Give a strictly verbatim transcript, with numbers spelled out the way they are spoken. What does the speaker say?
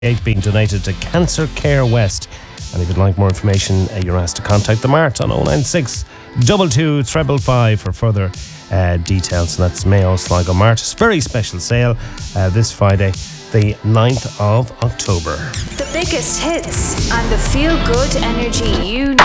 eight being donated to Cancer Care West. And if you'd like more information, uh, you're asked to contact the Mart on oh nine six, two two five five five for further uh, details. And that's Mayo Sligo Mart. It's a very special sale uh, this Friday, the ninth of October. The biggest hits and the feel-good energy you